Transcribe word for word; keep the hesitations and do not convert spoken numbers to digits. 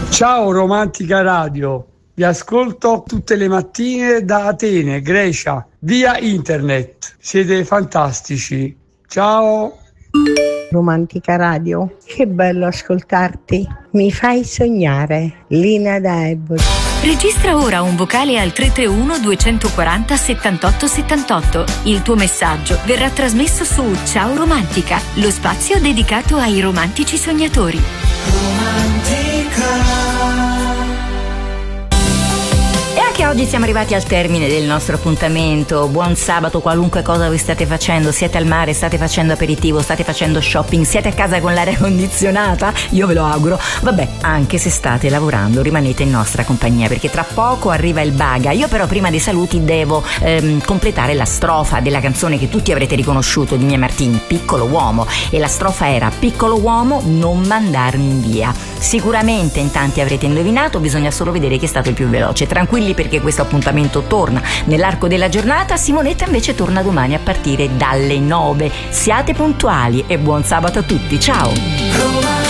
Ciao Romantica Radio, vi ascolto tutte le mattine da Atene, Grecia, via internet. Siete fantastici. Ciao. Romantica Radio, che bello ascoltarti, mi fai sognare. Lina da Eboli. Registra ora un vocale al tre tre uno due quattro zero settantotto settantotto. Il tuo messaggio verrà trasmesso su Ciao Romantica, lo spazio dedicato ai romantici sognatori. Romantica. E anche oggi siamo arrivati al termine del nostro appuntamento. Buon sabato, qualunque cosa voi state facendo, siete al mare, state facendo aperitivo, state facendo shopping, siete a casa con l'aria condizionata, io ve lo auguro. Vabbè, anche se state lavorando rimanete in nostra compagnia, perché tra poco arriva il Baga. Io però prima dei saluti devo ehm, completare la strofa della canzone che tutti avrete riconosciuto di Mia Martini, Piccolo Uomo, e la strofa era: piccolo uomo, non mandarmi via. Sicuramente in tanti avrete indovinato, bisogna solo vedere chi è stato il più veloce. Tranquilli, perché questo appuntamento torna nell'arco della giornata. Simonetta invece torna domani a partire dalle nove. Siate puntuali e buon sabato a tutti, ciao!